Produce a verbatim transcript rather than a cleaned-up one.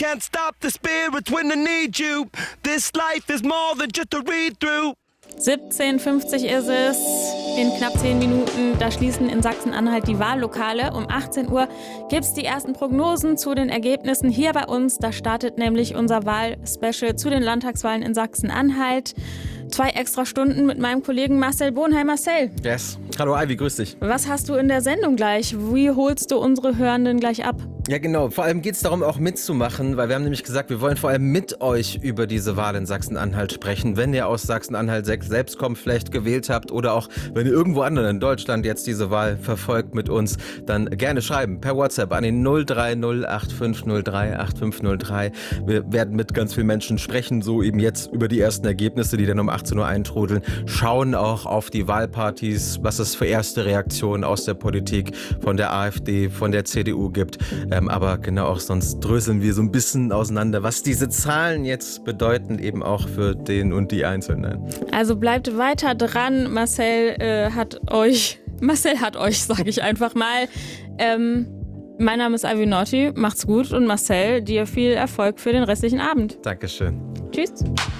can't stop the spirits when they need you. This life is more than just a read-through. siebzehn Uhr fünfzig ist es, in knapp zehn Minuten, da schließen in Sachsen-Anhalt die Wahllokale. Um achtzehn Uhr gibt es die ersten Prognosen zu den Ergebnissen hier bei uns. Da startet nämlich unser Wahlspecial zu den Landtagswahlen in Sachsen-Anhalt. Zwei extra Stunden mit meinem Kollegen Marcel Bohnheim. Marcel, Yes. Hallo Ivy, grüß dich. was hast du in der Sendung gleich? Wie holst du unsere Hörenden gleich ab? Ja genau, vor allem geht es darum, auch mitzumachen, weil wir haben nämlich gesagt, wir wollen vor allem mit euch über diese Wahl in Sachsen-Anhalt sprechen. Wenn ihr aus Sachsen-Anhalt selbst kommt, vielleicht gewählt habt oder auch wenn ihr irgendwo anderen in Deutschland jetzt diese Wahl verfolgt mit uns, dann gerne schreiben per WhatsApp an den null drei null acht fünf null drei acht fünf null drei. Wir werden mit ganz vielen Menschen sprechen, so eben jetzt über die ersten Ergebnisse, die dann um achtzehn Uhr eintrudeln. Schauen auch auf die Wahlpartys, was es für erste Reaktionen aus der Politik von der AfD, von der C D U gibt. Ähm, aber genau auch sonst dröseln wir so ein bisschen auseinander, was diese Zahlen jetzt bedeuten, eben auch für den und die Einzelnen. Also bleibt weiter dran. Marcel äh, hat euch, Marcel hat euch, sage ich einfach mal. Ähm, mein Name ist Ivy Naughty. Macht's gut und Marcel, dir viel Erfolg für den restlichen Abend. Dankeschön. Tschüss.